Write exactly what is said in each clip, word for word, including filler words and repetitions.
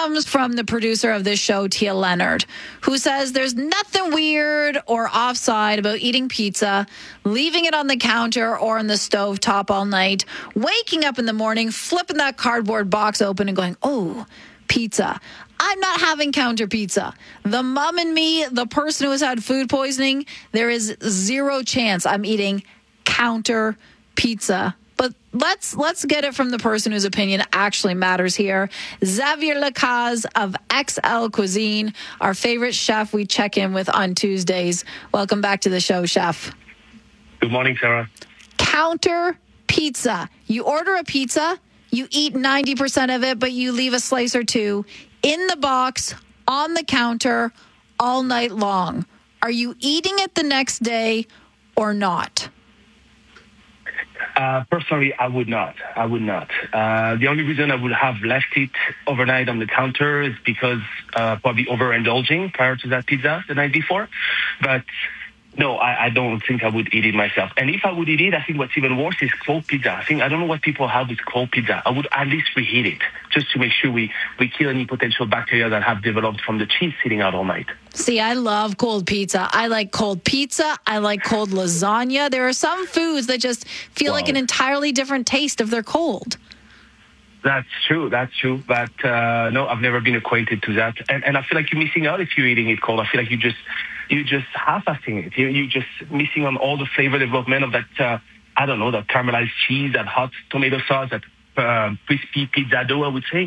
comes from the producer of this show, Tia Leonard, who says there's nothing weird or offside about eating pizza, leaving it on the counter or on the stove top all night, waking up in the morning, flipping that cardboard box open and going, oh, pizza. I'm not having counter pizza. The mom and me, the person who has had food poisoning, there is zero chance I'm eating counter pizza. But let's let's get it from the person whose opinion actually matters here. Xavier Lacaze of X L Cuisine, our favorite chef we check in with on Tuesdays. Welcome back to the show, chef. Good morning, Sarah. Counter pizza. You order a pizza, you eat ninety percent of it, but you leave a slice or two in the box, on the counter, all night long. Are you eating it the next day or not? Uh, personally, I would not. I would not. Uh, the only reason I would have left it overnight on the counter is because uh, probably overindulging prior to that pizza the night before. But no, I, I don't think I would eat it myself. And if I would eat it, I think what's even worse is cold pizza. I think I don't know what people have with cold pizza. I would at least reheat it just to make sure we, we kill any potential bacteria that have developed from the cheese sitting out all night. See, I love cold pizza. I like cold pizza. I like cold lasagna. There are some foods that just feel wow. like an entirely different taste if they're cold. That's true. That's true. But uh, no, I've never been acquainted to that. And, and I feel like you're missing out if you're eating it cold. I feel like you just you just half-assing it. You're, you're just missing on all the flavor development of that. Uh, I don't know, that caramelized cheese, that hot tomato sauce, that uh, crispy pizza dough, I would say.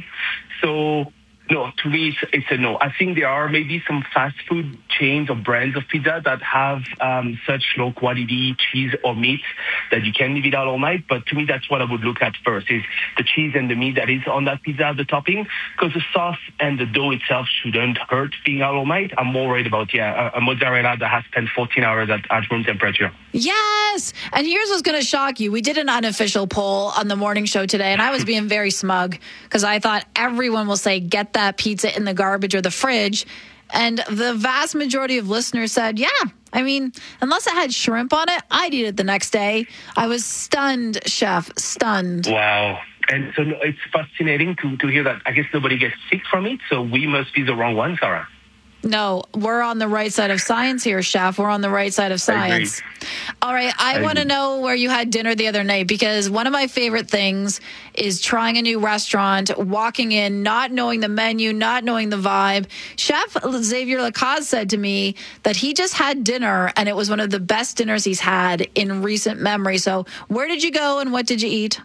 So no, to me, it's, it's a no. I think there are maybe some fast food chains or brands of pizza that have um, such low quality cheese or meat that you can leave it out all night. But to me, that's what I would look at first, is the cheese and the meat that is on that pizza, the topping, because the sauce and the dough itself shouldn't hurt being out all night. I'm more worried about, yeah, a, a mozzarella that has spent fourteen hours at, at room temperature. Yes. And here's what's going to shock you. We did an unofficial poll on the morning show today, and I was being very smug because I thought everyone will say, get that pizza in the garbage or the fridge. And the vast majority of listeners said, yeah, I mean, unless it had shrimp on it, I'd eat it the next day. I was stunned, chef, stunned. Wow. And so it's fascinating to, to hear that. I guess nobody gets sick from it, so we must be the wrong ones, Sarah. No, we're on the right side of science here, chef. We're on the right side of science. All right, I, I want to know where you had dinner the other night, because one of my favorite things is trying a new restaurant, walking in, not knowing the menu, not knowing the vibe. Chef Xavier Lacaze said to me that he just had dinner, and it was one of the best dinners he's had in recent memory. So where did you go, and what did you eat?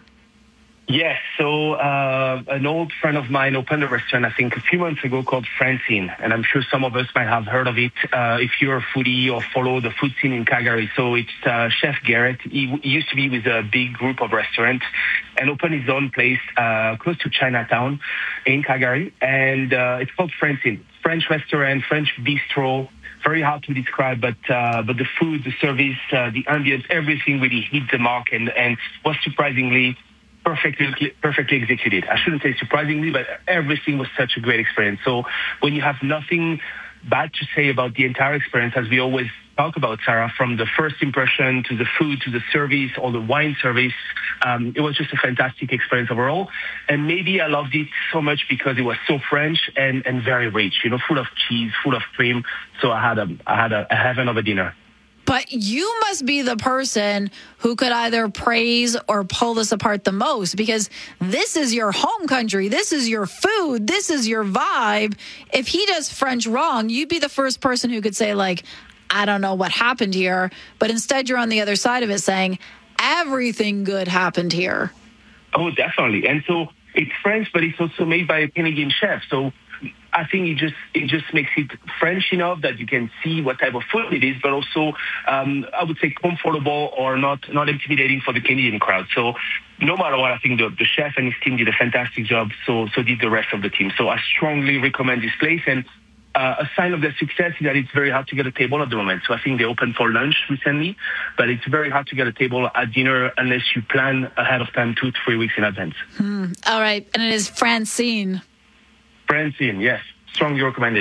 Yes, so uh, an old friend of mine opened a restaurant, I think, a few months ago called Francine, and I'm sure some of us might have heard of it uh, if you're a foodie or follow the food scene in Calgary. So it's uh, Chef Garrett. He, he used to be with a big group of restaurants and opened his own place uh, close to Chinatown in Calgary, and uh, it's called Francine. French restaurant, French bistro. Very hard to describe, but uh, but the food, the service, uh, the ambience, everything really hit the mark, and, and was surprisingly perfectly perfectly executed. I shouldn't say surprisingly, but everything was such a great experience. So when you have nothing bad to say about the entire experience, as we always talk about, Sarah, from the first impression to the food to the service or the wine service, um, it was just a fantastic experience overall. And maybe I loved it so much because it was so French and, and very rich, you know, full of cheese, full of cream. So I had a I had a, a heaven of a dinner. But you must be the person who could either praise or pull this apart the most, because this is your home country. This is your food. This is your vibe. If he does French wrong, you'd be the first person who could say, like, I don't know what happened here. But instead, you're on the other side of it saying everything good happened here. Oh, definitely. And so it's French, but it's also made by a Canadian chef. So I think it just it just makes it French enough that you can see what type of food it is, but also um, I would say comfortable or not not intimidating for the Canadian crowd. So no matter what, I think the, the chef and his team did a fantastic job. So so did the rest of the team. So I strongly recommend this place. And uh, a sign of their success is that it's very hard to get a table at the moment. So I think they opened for lunch recently, but it's very hard to get a table at dinner unless you plan ahead of time, two, three weeks in advance. Hmm. All right, and it is Francine. Francine, yes. Strongly recommended.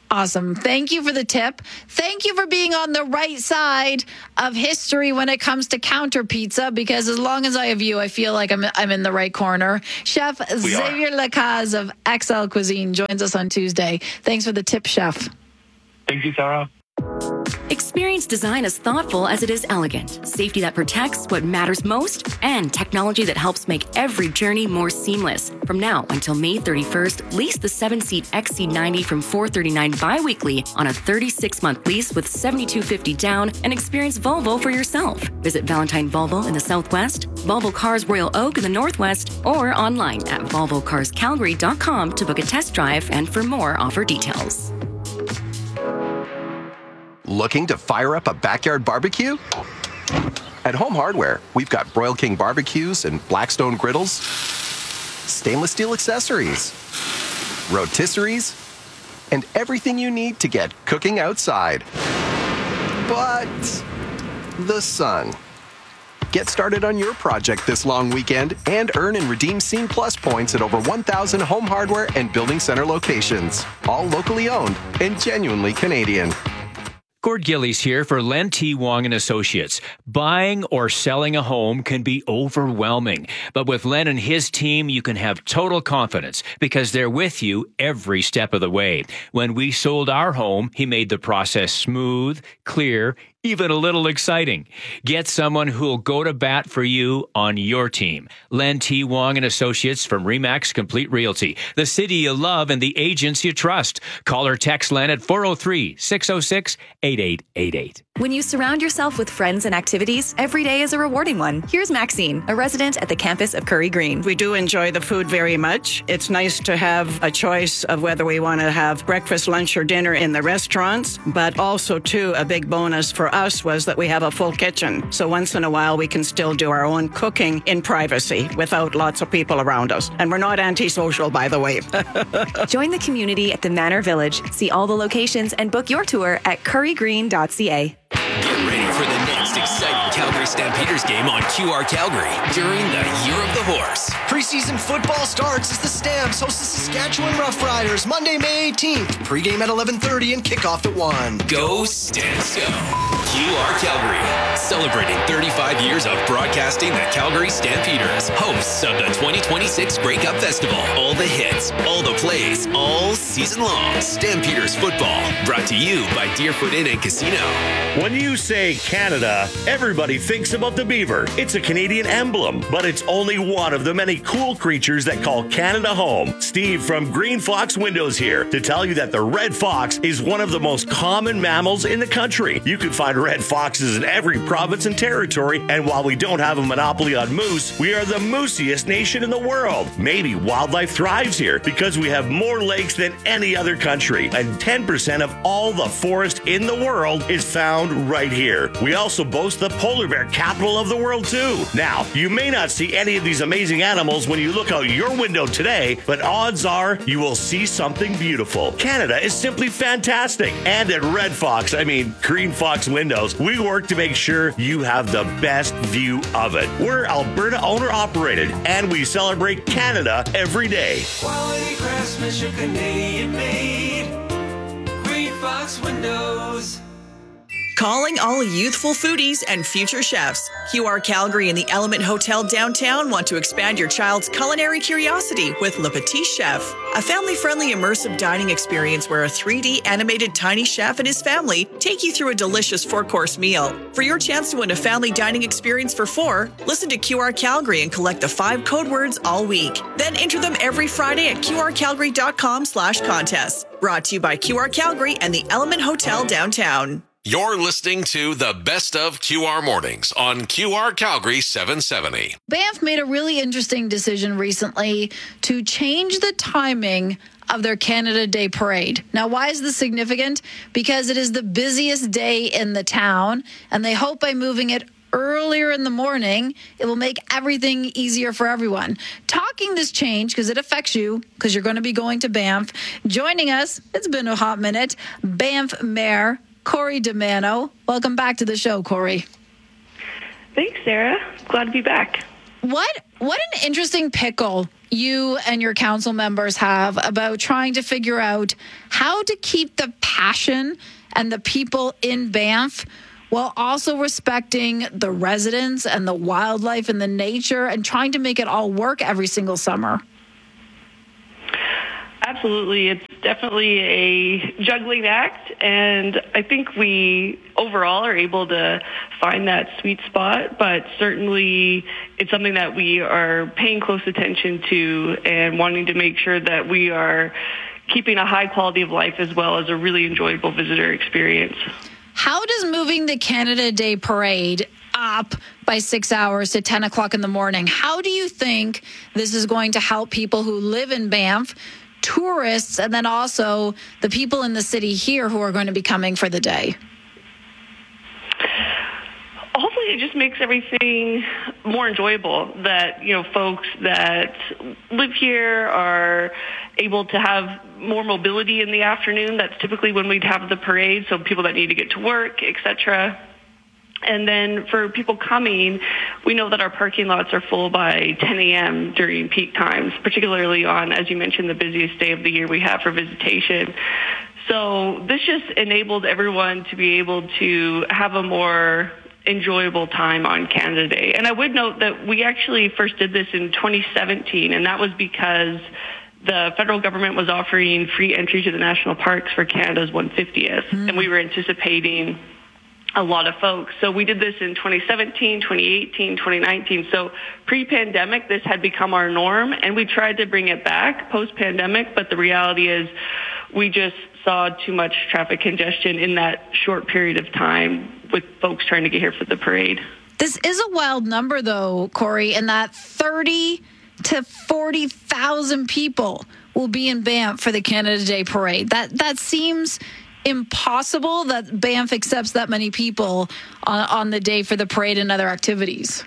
Awesome. Thank you for the tip. Thank you for being on the right side of history when it comes to counter pizza, because as long as I have you, I feel like I'm I'm in the right corner. Chef we Xavier are. Lacaze of X L Cuisine joins us on Tuesday. Thanks for the tip, Chef. Thank you, Sarah. Experience design as thoughtful as it is elegant. Safety that protects what matters most, and technology that helps make every journey more seamless. From now until May thirty-first, lease the seven-seat X C ninety from four hundred thirty-nine dollars bi-weekly on a thirty-six month lease with seven thousand two hundred fifty dollars down, and experience Volvo for yourself. Visit Valentine Volvo in the Southwest, Volvo Cars Royal Oak in the Northwest, or online at volvo cars calgary dot com to book a test drive and for more offer details. Looking to fire up a backyard barbecue? At Home Hardware, we've got Broil King barbecues and Blackstone griddles, stainless steel accessories, rotisseries, and everything you need to get cooking outside. But the sun. Get started on your project this long weekend and earn and redeem Scene Plus points at over one thousand Home Hardware and Building Center locations. All locally owned and genuinely Canadian. Gord Gillies here for Len T. Wong and Associates. Buying or selling a home can be overwhelming, but with Len and his team, you can have total confidence because they're with you every step of the way. When we sold our home, he made the process smooth, clear, even a little exciting. Get someone who'll go to bat for you on your team. Len T. Wong and Associates from Remax Complete Realty. The city you love and the agents you trust. Call or text Len at four oh three, six oh six, eight eight eight eight. When you surround yourself with friends and activities, every day is a rewarding one. Here's Maxine, a resident at the campus of Curry Green. We do enjoy the food very much. It's nice to have a choice of whether we want to have breakfast, lunch, or dinner in the restaurants, but also, too, a big bonus for us was that we have a full kitchen. So once in a while, we can still do our own cooking in privacy without lots of people around us. And we're not antisocial, by the way. Join the community at the Manor Village. See all the locations and book your tour at curry green dot c a. Get ready for the next exciting Calgary Stampeders game on Q R Calgary during the Year of the Horse. Preseason football starts as the Stamps host the Saskatchewan Roughriders Monday, May eighteenth. Pregame at eleven thirty and kickoff at one. Go Stamps go! Q R Calgary, celebrating thirty-five years of broadcasting the Calgary Stampeders, hosts of the twenty twenty-six Grey Cup Festival. All the hits, all the plays, all season long. Stampeders football, brought to you by Deerfoot Inn and Casino. When you say Canada, everybody thinks about the beaver. It's a Canadian emblem, but it's only one of the many cool creatures that call Canada home. Steve from Green Fox Windows here to tell you that the red fox is one of the most common mammals in the country. You can find red foxes in every province and territory, and while we don't have a monopoly on moose, we are the moosiest nation in the world. Maybe wildlife thrives here because we have more lakes than any other country, and ten percent of all the forest in the world is found right here. We also boast the polar bear capital of the world too. Now, you may not see any of these amazing animals when you look out your window today, but odds are you will see something beautiful. Canada is simply fantastic. And at Red Fox, I mean Green Fox Windows, we work to make sure you have the best view of it. We're Alberta owner operated, and we celebrate Canada every day. Quality craftsmanship, Canadian made. Green Fox Windows. Calling all youthful foodies and future chefs. Q R Calgary and the Element Hotel downtown want to expand your child's culinary curiosity with Le Petit Chef, a family-friendly immersive dining experience where a three D animated tiny chef and his family take you through a delicious four-course meal. For your chance to win a family dining experience for four, listen to Q R Calgary and collect the five code words all week. Then enter them every Friday at Q R calgary dot com slash contest. Brought to you by Q R Calgary and the Element Hotel downtown. You're listening to the Best of Q R Mornings on Q R Calgary seven seventy. Banff made a really interesting decision recently to change the timing of their Canada Day Parade. Now, why is this significant? Because it is the busiest day in the town, and they hope by moving it earlier in the morning, it will make everything easier for everyone. Talking this change, because it affects you, because you're going to be going to Banff. Joining us, it's been a hot minute, Banff Mayor Corey DiManno. Welcome back to the show, Corey. Thanks, Sarah. Glad to be back. What what an interesting pickle you and your council members have about trying to figure out how to keep the passion and the people in Banff while also respecting the residents and the wildlife and the nature and trying to make it all work every single summer? Absolutely. It's definitely a juggling act, and I think we overall are able to find that sweet spot, but certainly it's something that we are paying close attention to and wanting to make sure that we are keeping a high quality of life as well as a really enjoyable visitor experience. How does moving the Canada Day Parade up by six hours to ten o'clock in the morning, how do you think this is going to help people who live in Banff, tourists, and then also the people in the city here who are going to be coming for the day? Hopefully it just makes everything more enjoyable, that, you know, folks that live here are able to have more mobility in the afternoon. That's typically when we'd have the parade, so people that need to get to work, et cetera. And then for people coming, we know that our parking lots are full by ten a.m. during peak times, particularly on, as you mentioned, the busiest day of the year we have for visitation. So this just enabled everyone to be able to have a more enjoyable time on Canada Day. And I would note that we actually first did this in twenty seventeen, and that was because the federal government was offering free entry to the national parks for Canada's one hundred fiftieth, mm. and we were anticipating a lot of folks. So we did this in twenty seventeen, twenty eighteen, twenty nineteen. So pre-pandemic, this had become our norm, and we tried to bring it back post-pandemic, but the reality is we just saw too much traffic congestion in that short period of time with folks trying to get here for the parade. This is a wild number, though, Corey, in that thirty to forty thousand people will be in Banff for the Canada Day Parade. That that seems impossible that Banff accepts that many people on, on the day for the parade and other activities.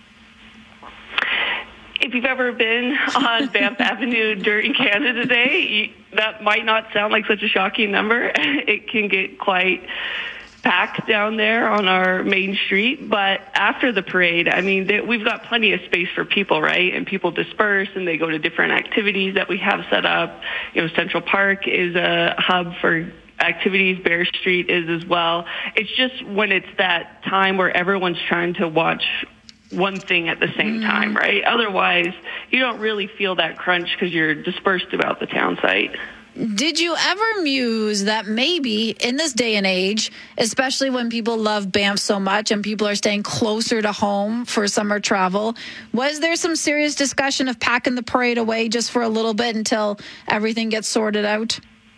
If you've ever been on Banff Avenue during Canada Day, you, that might not sound like such a shocking number. It can get quite packed down there on our main street, but after the parade, I mean, they, we've got plenty of space for people, right? And people disperse and they go to different activities that we have set up. You know, Central Park is a hub for activities, Bear Street is as well. It's just when it's that time where everyone's trying to watch one thing at the same mm. time, right? Otherwise, you don't really feel that crunch because you're dispersed about the town site. Did you ever muse that maybe in this day and age, especially when people love Banff so much and people are staying closer to home for summer travel, was there some serious discussion of packing the parade away just for a little bit until everything gets sorted out?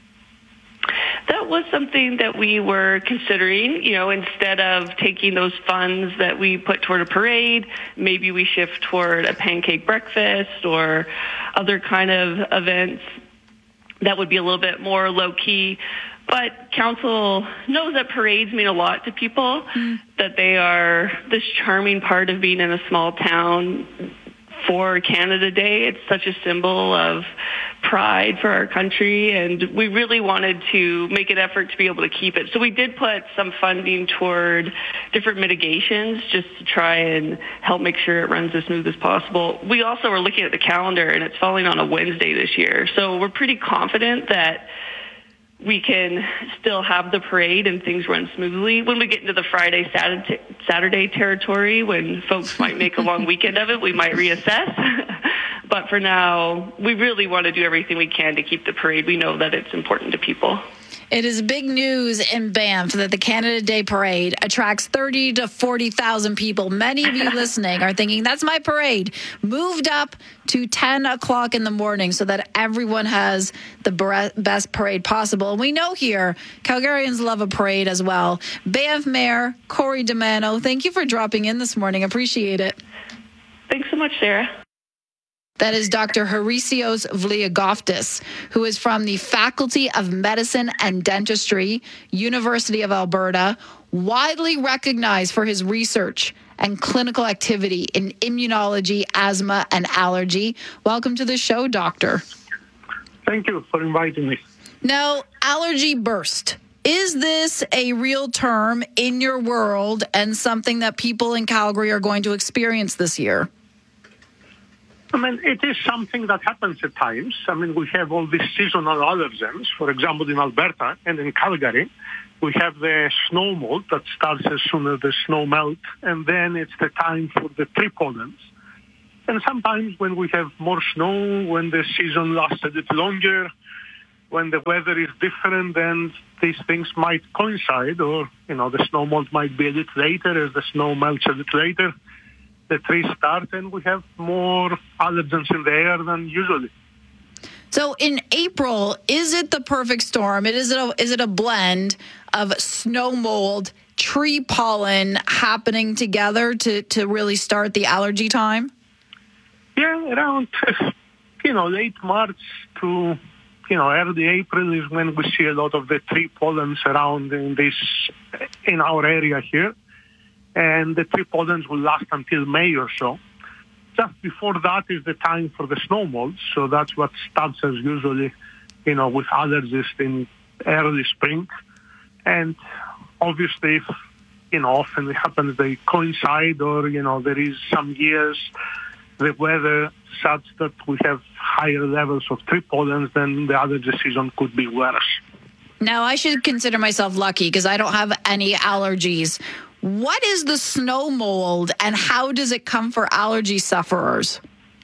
That was something that we were considering, you know, instead of taking those funds that we put toward a parade, maybe we shift toward a pancake breakfast or other kind of events that would be a little bit more low-key. But council knows that parades mean a lot to people, mm. that they are this charming part of being in a small town. For Canada Day, it's such a symbol of pride for our country, and we really wanted to make an effort to be able to keep it. So we did put some funding toward different mitigations just to try and help make sure it runs as smooth as possible. We also were looking at the calendar, and it's falling on a Wednesday this year, so we're pretty confident that we can still have the parade and things run smoothly. When we get into the Friday, Saturday, Saturday territory, when folks might make a long weekend of it, we might reassess. But for now, we really want to do everything we can to keep the parade. We know that it's important to people. It is big news in Banff that the Canada Day Parade attracts thirty to forty thousand people. Many of you listening are thinking, that's my parade. Moved up to ten o'clock in the morning so that everyone has the best parade possible. And we know here, Calgarians love a parade as well. Banff Mayor Corey DiManno, thank you for dropping in this morning. Appreciate it. Thanks so much, Sarah. That is Doctor Harisios Vliagoftis, who is from the Faculty of Medicine and Dentistry, University of Alberta, widely recognized for his research and clinical activity in immunology, asthma, and allergy. Welcome to the show, Doctor. Thank you for inviting me. Now, allergy burst. Is this a real term in your world and something that people in Calgary are going to experience this year? I mean, it is something that happens at times. I mean, we have all these seasonal allergens. For example, in Alberta and in Calgary, we have the snow mold that starts as soon as the snow melts, and then it's the time for the tree pollens. And sometimes when we have more snow, when the season lasts a bit longer, when the weather is different, then these things might coincide, or, you know, the snow mold might be a bit later. As the snow melts a bit later, the trees start, and we have more allergens in the air than usually. So in April, is it the perfect storm? It is it a, is it a blend of snow mold, tree pollen happening together to, to really start the allergy time? Yeah, around, you know, late March to, you know, early April is when we see a lot of the tree pollens around in this, in our area here. And the tree pollens will last until May or so. Just before that is the time for the snow molds. So that's what starts as usually, you know, with allergies in early spring. And obviously, if, you know, often it happens they coincide, or, you know, there is some years the weather such that we have higher levels of tree pollens, then the allergy season could be worse. Now, I should consider myself lucky because I don't have any allergies. What is the snow mold, and how does it come for allergy sufferers?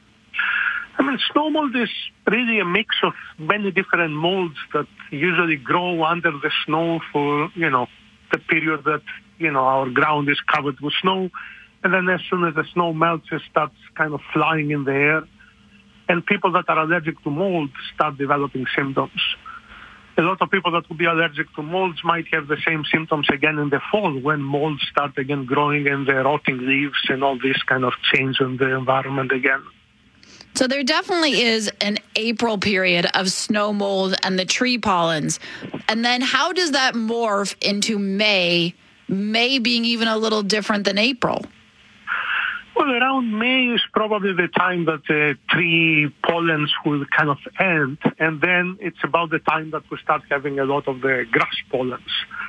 I mean, snow mold is really a mix of many different molds that usually grow under the snow for, you know, the period that, you know, our ground is covered with snow. And then as soon as the snow melts, it starts kind of flying in the air. And people that are allergic to mold start developing symptoms. A lot of people that would be allergic to molds might have the same symptoms again in the fall when molds start again growing and the rotting leaves and all this kind of change in the environment again. So there definitely is an April period of snow mold and the tree pollens. And then how does that morph into May, May being even a little different than April? Well, around May is probably the time that the tree pollens will kind of end, and then it's about the time that we start having a lot of the grass pollens.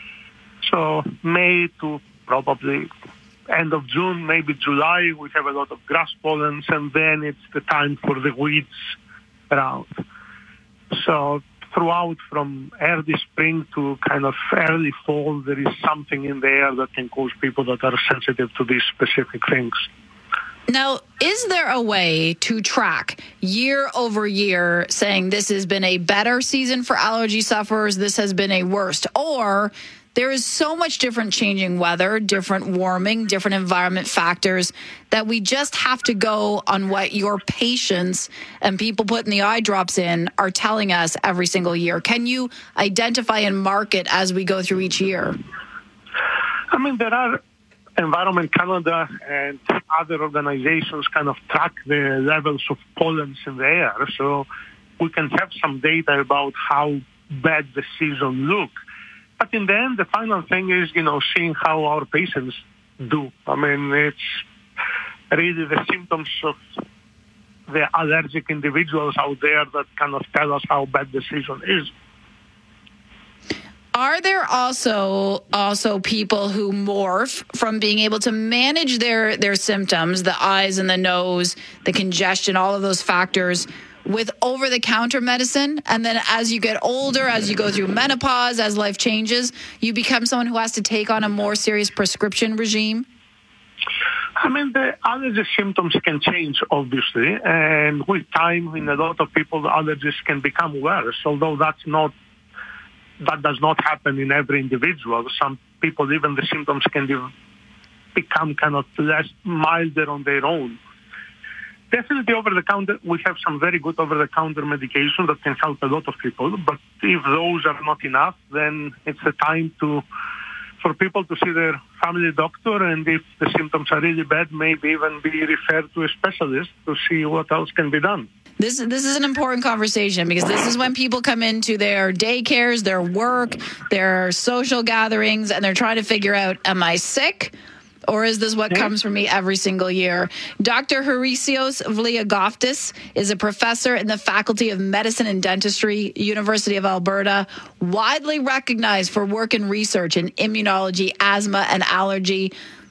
So May to probably end of June, maybe July, we have a lot of grass pollens, and then it's the time for the weeds around. So throughout from early spring to kind of early fall, there is something in the air that can cause people that are sensitive to these specific things. Now, is there a way to track year over year saying this has been a better season for allergy sufferers, this has been a worst, or there is so much different changing weather, different warming, different environment factors that we just have to go on what your patients and people putting the eye drops in are telling us every single year? Can you identify and mark it as we go through each year? I mean, there are Environment Canada and other organizations kind of track the levels of pollens in the air. So we can have some data about how bad the season look. But in the end, the final thing is, you know, seeing how our patients do. I mean, it's really the symptoms of the allergic individuals out there that kind of tell us how bad the season is. Are there also also people who morph from being able to manage their, their symptoms, the eyes and the nose, the congestion, all of those factors, with over-the-counter medicine? And then as you get older, as you go through menopause, as life changes, you become someone who has to take on a more serious prescription regime? I mean, the allergy symptoms can change, obviously. And with time, in a lot of people, the allergies can become worse, although that's not That does not happen in every individual. Some people, even the symptoms can be, become kind of less milder on their own. Definitely over-the-counter, we have some very good over-the-counter medication that can help a lot of people. But if those are not enough, then it's the time to for people to see their family doctor. And if the symptoms are really bad, maybe even be referred to a specialist to see what else can be done. This this is an important conversation because this is when people come into their daycares, their work, their social gatherings, and they're trying to figure out, am I sick? Or is this what comes for me every single year? Doctor Harisios Vliagoftis is a professor in the Faculty of Medicine and Dentistry, University of Alberta, widely recognized for work and research in immunology, asthma, and allergy.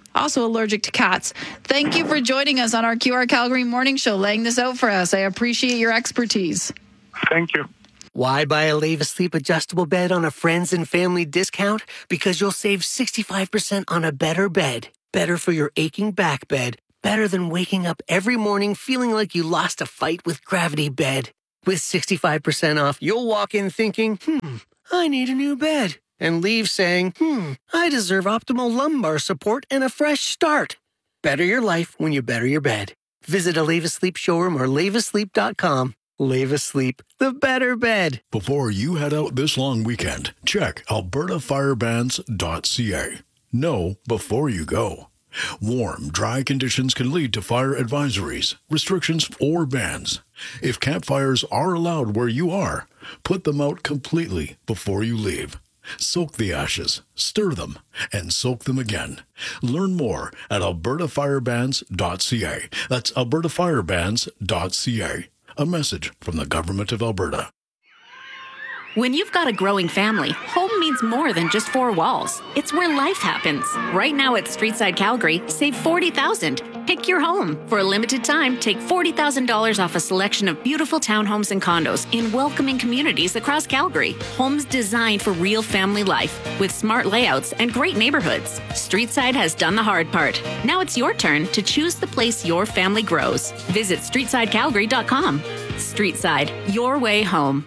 also allergic to cats. Thank you for joining us on our Q R Calgary Morning Show, laying this out for us. I appreciate your expertise. Thank you. Why buy a Leva Sleep adjustable bed on a friends and family discount? Because you'll save sixty-five percent on a better bed. Better for your aching back bed. Better than waking up every morning feeling like you lost a fight with Gravity Bed. With sixty-five percent off, you'll walk in thinking, hmm, I need a new bed. And leave saying, hmm, I deserve optimal lumbar support and a fresh start. Better your life when you better your bed. Visit a Leva Sleep showroom or leva sleep dot com. Leva Sleep, the better bed. Before you head out this long weekend, check alberta firebans dot c a. Know before you go. Warm, dry conditions can lead to fire advisories, restrictions, or bans. If campfires are allowed where you are, put them out completely before you leave. Soak the ashes, stir them, and soak them again. Learn more at alberta firebans dot c a. That's alberta firebans dot c a. A message from the Government of Alberta. When you've got a growing family, home means more than just four walls. It's where life happens. Right now at Streetside Calgary, save forty thousand dollars. Pick your home. For a limited time, take forty thousand dollars off a selection of beautiful townhomes and condos in welcoming communities across Calgary. Homes designed for real family life with smart layouts and great neighborhoods. Streetside has done the hard part. Now it's your turn to choose the place your family grows. Visit streetside calgary dot com. Streetside, your way home.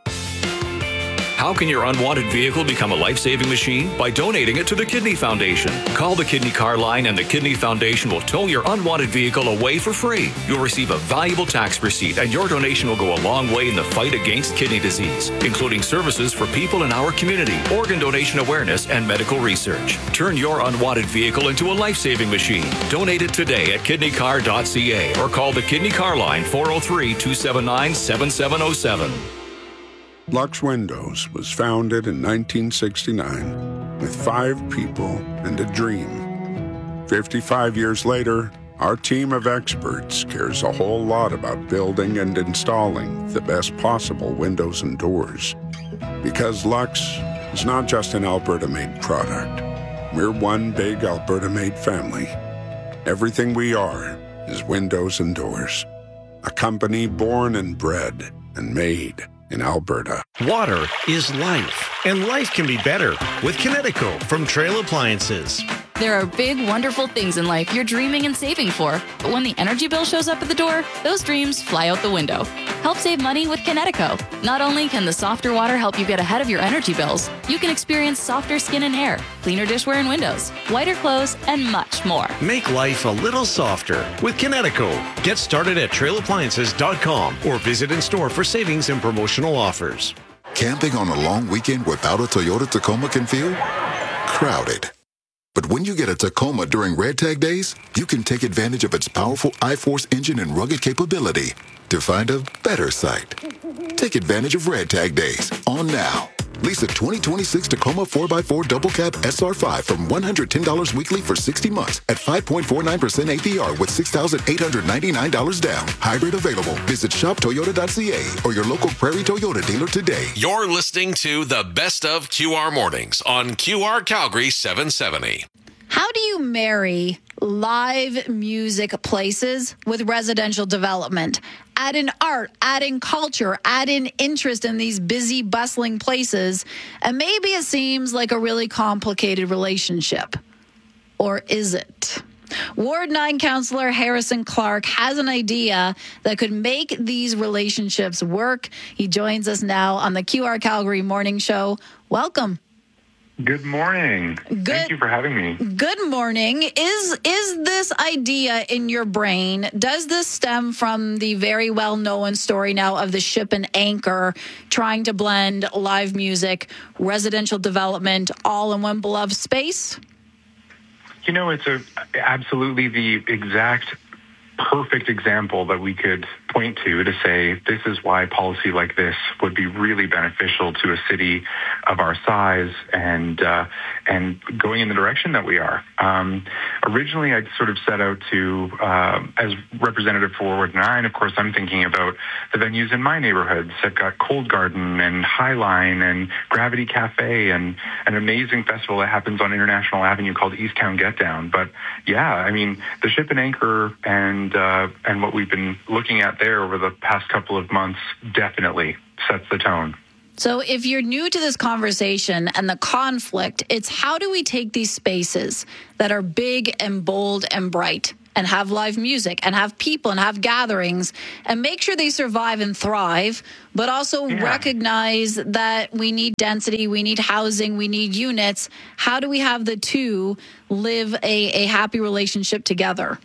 How can your unwanted vehicle become a life-saving machine? By donating it to the Kidney Foundation. Call the Kidney Car Line and the Kidney Foundation will tow your unwanted vehicle away for free. You'll receive a valuable tax receipt and your donation will go a long way in the fight against kidney disease, including services for people in our community, organ donation awareness, and medical research. Turn your unwanted vehicle into a life-saving machine. Donate it today at kidney car dot c a or call the Kidney Car Line four oh three, two seven nine, seven seven oh seven. Lux Windows was founded in nineteen sixty-nine with five people and a dream. fifty-five years later, our team of experts cares a whole lot about building and installing the best possible windows and doors. Because Lux is not just an Alberta-made product. We're one big Alberta-made family. Everything we are is windows and doors. A company born and bred and made in Alberta. Water is life, and life can be better with Kinetico from Trail Appliances. There are big, wonderful things in life you're dreaming and saving for, but when the energy bill shows up at the door, those dreams fly out the window. Help save money with Kinetico. Not only can the softer water help you get ahead of your energy bills, you can experience softer skin and hair, cleaner dishware and windows, whiter clothes, and much more. Make life a little softer with Kinetico. Get started at trail appliances dot com or visit in store for savings and promotional offers. Camping on a long weekend without a Toyota Tacoma can feel crowded. But when you get a Tacoma during Red Tag Days, you can take advantage of its powerful I-Force engine and rugged capability to find a better site. Take advantage of Red Tag Days on now. Lease a twenty twenty-six Tacoma four by four Double Cab S R five from one hundred ten dollars weekly for sixty months at five point four nine percent A P R with six thousand eight hundred ninety-nine dollars down. Hybrid available. Visit shop toyota dot c a or your local Prairie Toyota dealer today. You're listening to the Best of Q R Mornings on Q R Calgary seven seventy. How do you marry live music places with residential development? Add in art, add in culture, add in interest in these busy, bustling places, and maybe it seems like a really complicated relationship. Or is it? Ward nine Councillor Harrison Clark has an idea that could make these relationships work. He joins us now on the Q R Calgary Morning Show. Welcome. Good morning. Good. Thank you for having me. Good morning. Is is this idea in your brain? Does this stem from the very well-known story now of the Ship and Anchor trying to blend live music, residential development, all in one beloved space? You know, it's a absolutely the exact perfect example that we could point to to say this is why policy like this would be really beneficial to a city of our size and uh, and going in the direction that we are. Um, originally, I sort of set out to, uh, as representative for Ward nine, of course, I'm thinking about the venues in my neighborhoods. I've got Cold Garden and Highline and Gravity Cafe and an amazing festival that happens on International Avenue called Easttown Get Down. But yeah, I mean, the Ship and Anchor and uh, and what we've been looking at there over the past couple of months definitely sets the tone. So if you're new to this conversation and the conflict, it's how do we take these spaces that are big and bold and bright and have live music and have people and have gatherings and make sure they survive and thrive, but also yeah. recognize that we need density, we need housing, we need units. How do we have the two live a, a happy relationship together?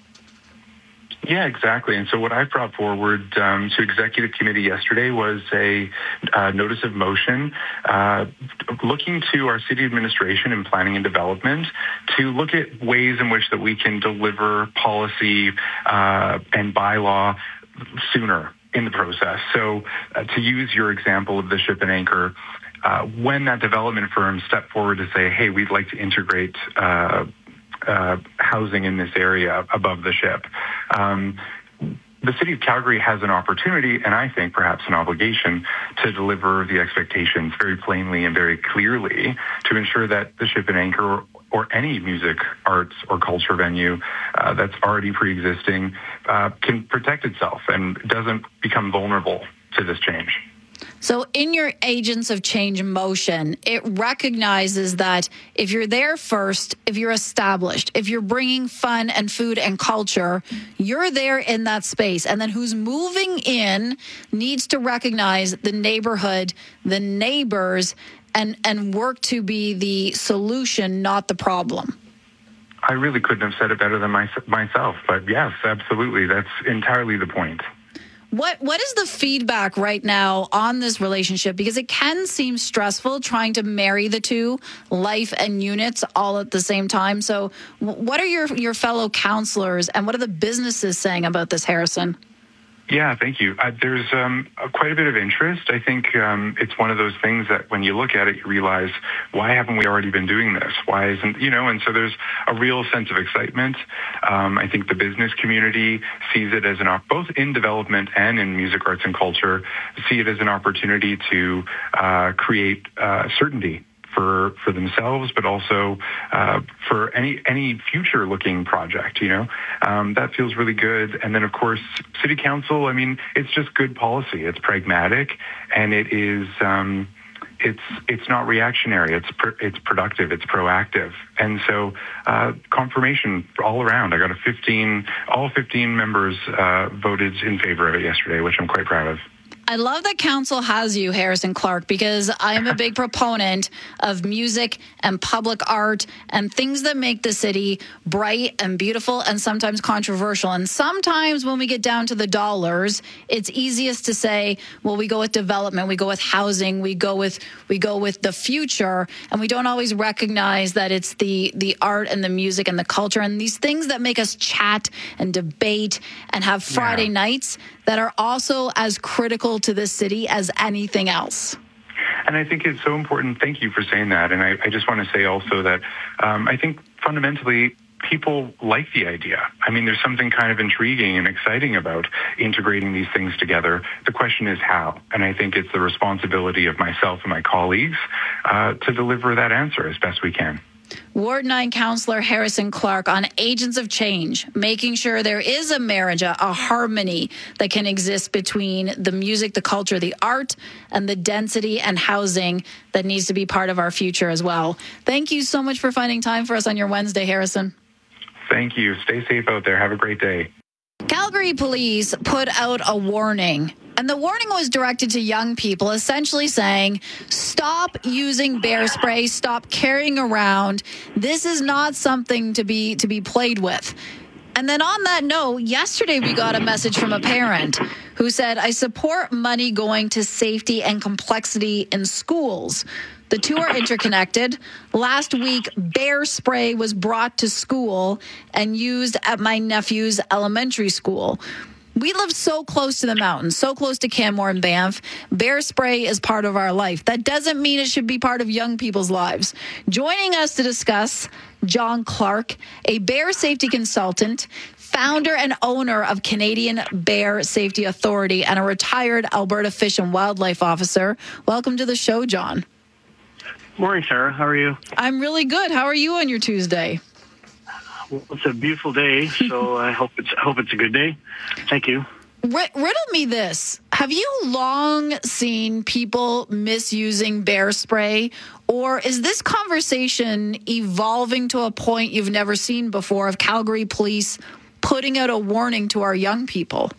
Yeah, exactly. And so what I brought forward um, to Executive Committee yesterday was a uh, notice of motion uh, looking to our city administration and planning and development to look at ways in which that we can deliver policy uh, and bylaw sooner in the process. So uh, to use your example of the Ship and Anchor, uh, when that development firm stepped forward to say, hey, we'd like to integrate uh Uh, housing in this area above the ship. Um, the city of Calgary has an opportunity, and I think perhaps an obligation, to deliver the expectations very plainly and very clearly to ensure that the Ship and Anchor or, or any music, arts, or culture venue uh, that's already pre-existing uh, can protect itself and doesn't become vulnerable to this change. So in your Agents of Change motion, it recognizes that if you're there first, if you're established, if you're bringing fun and food and culture, you're there in that space. And then who's moving in needs to recognize the neighborhood, the neighbors, and, and work to be the solution, not the problem. I really couldn't have said it better than my, myself. But yes, absolutely. That's entirely the point. What What is the feedback right now on this relationship? Because it can seem stressful trying to marry the two, life and units, all at the same time. So what are your, your fellow councillors and what are the businesses saying about this, Harrison? Yeah, thank you. Uh, there's um, uh, quite a bit of interest. I think um, it's one of those things that when you look at it, you realize, why haven't we already been doing this? Why isn't, you know, and so there's a real sense of excitement. Um, I think the business community sees it as an, op- both in development and in music, arts, and culture, see it as an opportunity to uh, create uh, certainty for for themselves, but also uh, for any any future-looking project, you know. Um, that feels really good. And then, of course, City Council, I mean, it's just good policy. It's pragmatic, and it is... Um, It's it's not reactionary. It's pr- it's productive. It's proactive, and so uh, confirmation all around. I got a fifteen. All fifteen members uh, voted in favor of it yesterday, which I'm quite proud of. I love that council has you, Harrison Clark, because I'm a big proponent of music and public art and things that make the city bright and beautiful and sometimes controversial. And sometimes when we get down to the dollars, it's easiest to say, well, we go with development, we go with housing, we go with we go with the future, and we don't always recognize that it's the the art and the music and the culture and these things that make us chat and debate and have Friday yeah. nights that are also as critical to this city as anything else. And I think it's so important. Thank you for saying that. And I, I just want to say also that um, I think fundamentally people like the idea. I mean, there's something kind of intriguing and exciting about integrating these things together. The question is how. And I think it's the responsibility of myself and my colleagues uh, to deliver that answer as best we can. Ward nine Councillor Harrison Clark on Agents of Change, making sure there is a marriage, a, a harmony that can exist between the music, the culture, the art, and the density and housing that needs to be part of our future as well. Thank you so much for finding time for us on your Wednesday, Harrison. Thank you. Stay safe out there. Have a great day. Calgary police put out a warning, and the warning was directed to young people, essentially saying, stop using bear spray, stop carrying around. This is not something to be to be played with. And then on that note, yesterday we got a message from a parent who said, I support money going to safety and complexity in schools. The two are interconnected. Last week, bear spray was brought to school and used at my nephew's elementary school. We live so close to the mountains, so close to Canmore and Banff. Bear spray is part of our life. That doesn't mean it should be part of young people's lives. Joining us to discuss, John Clark, a bear safety consultant, founder and owner of Canadian Bear Safety Authority, and a retired Alberta Fish and Wildlife Officer. Welcome to the show, John. Morning, Sarah. How are you? I'm really good. How are you on your Tuesday? Well, it's a beautiful day, so I hope it's I hope it's a good day. Thank you. R- riddle me this. Have you long seen people misusing bear spray, or is this conversation evolving to a point you've never seen before of Calgary police putting out a warning to our young people?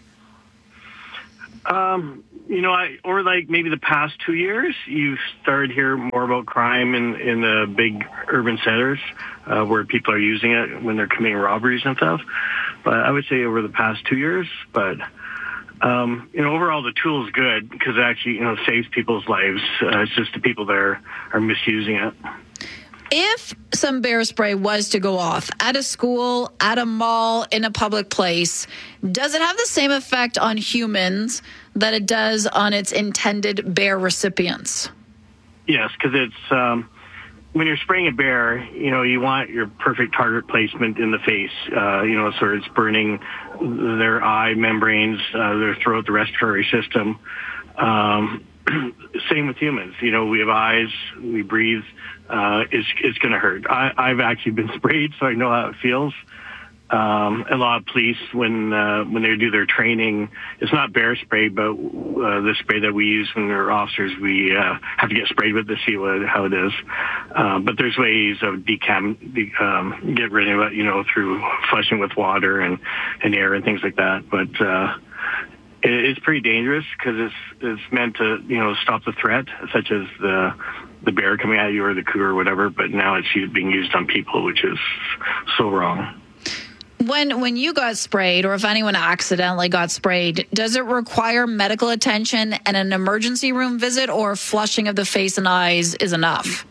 Um, you know, I or like maybe the past two years, you've started to hear more about crime in, in the big urban centers uh, where people are using it when they're committing robberies and stuff. But I would say over the past two years, but um, you know, overall the tool is good because it actually, you know, saves people's lives. Uh, it's just the people that are, are misusing it. If some bear spray was to go off at a school, at a mall, in a public place, does it have the same effect on humans that it does on its intended bear recipients? Yes, because it's um, when you're spraying a bear, you know, you want your perfect target placement in the face, uh, you know, so it's burning their eye membranes, uh, their throat, the respiratory system. Um, same with humans. You know, we have eyes, we breathe. Uh, it's it's going to hurt. I, I've actually been sprayed, so I know how it feels. Um, a lot of police, when uh, when they do their training, it's not bear spray, but uh, the spray that we use when they're officers, we uh, have to get sprayed with to see what, how it is. Uh, but there's ways of decam, de, um, get rid of it, you know, through flushing with water and, and air and things like that. But uh, it, it's pretty dangerous because it's it's meant to, you know, stop the threat, such as the the bear coming at you or the cougar or whatever. But now it's being used on people, which is so wrong. When when you got sprayed, or if anyone accidentally got sprayed, does it require medical attention and an emergency room visit, or flushing of the face and eyes is enough?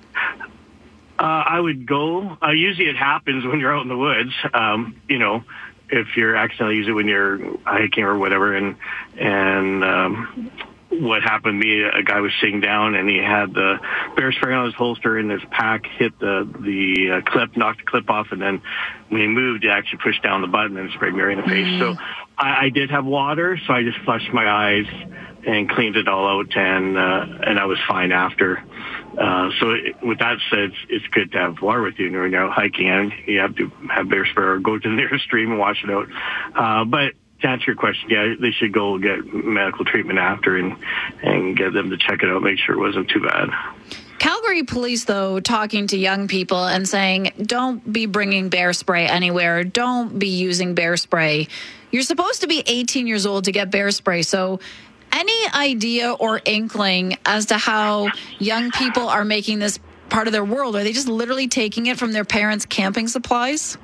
Uh, I would go. Uh, usually it happens when you're out in the woods. Um, you know, if you're accidentally using it when you're hiking or whatever, and and um, what happened to me, a guy was sitting down and he had the bear spray on his holster and his pack hit the the uh, clip, knocked the clip off, and then when he moved, he actually pushed down the button and sprayed me right in the face. Mm. So I, I did have water, so I just flushed my eyes and cleaned it all out, and uh, and I was fine after. Uh, so it, with that said, it's, it's good to have water with you when you're out hiking, and you have to have bear spray or go to the nearest stream and wash it out. Uh, but to answer your question, yeah, they should go get medical treatment after and, and get them to check it out, make sure it wasn't too bad. Calgary police, though, talking to young people and saying, don't be bringing bear spray anywhere. Don't be using bear spray. You're supposed to be eighteen years old to get bear spray. So any idea or inkling as to how young people are making this part of their world? Are they just literally taking it from their parents' camping supplies?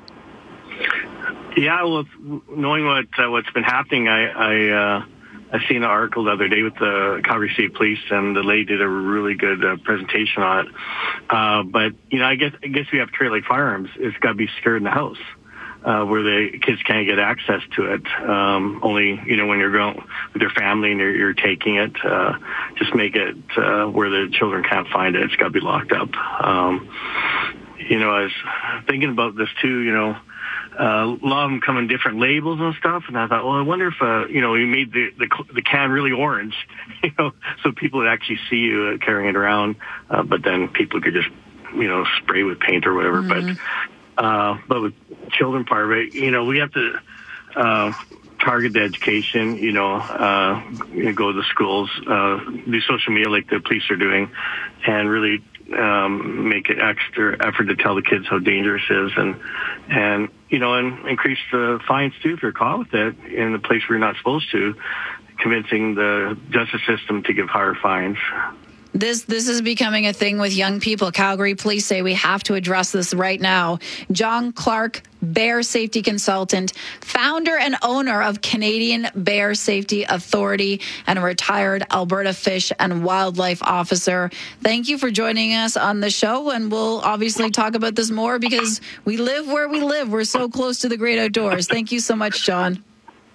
Yeah, well, knowing what uh, what's been happening, I I, uh, I seen an article the other day with the Calgary State Police, and the lady did a really good uh, presentation on it. Uh, but you know, I guess I guess we have trade like firearms. It's got to be secured in the house, uh, where the kids can't get access to it. Um, only you know when you're going with your family and you're, you're taking it, uh, just make it uh, where the children can't find it. It's got to be locked up. Um, you know, I was thinking about this too. You know. Uh, a lot of them come in different labels and stuff, and I thought, well, I wonder if, uh, you know, we made the, the the can really orange, you know, so people would actually see you uh, carrying it around, uh, but then people could just, you know, spray with paint or whatever. Mm-hmm. But uh, but with children part of it, you know, we have to uh, target the education, you know, uh, you know, go to the schools, uh, do social media like the police are doing, and really um, make an extra effort to tell the kids how dangerous it is, and and you know, and increase the fines too if you're caught with it in a place where you're not supposed to, convincing the justice system to give higher fines. This this is becoming a thing with young people. Calgary police say we have to address this right now. John Clark, Bear Safety Consultant, founder and owner of Canadian Bear Safety Authority, and a retired Alberta Fish and Wildlife Officer. Thank you for joining us on the show, and we'll obviously talk about this more because we live where we live. We're so close to the great outdoors. Thank you so much, John.